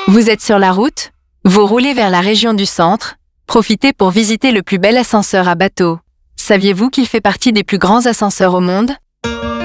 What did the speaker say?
Vous êtes sur la route? Vous roulez vers la région du centre? Profitez pour visiter le plus bel ascenseur à bateau. Saviez-vous qu'il fait partie des plus grands ascenseurs au monde?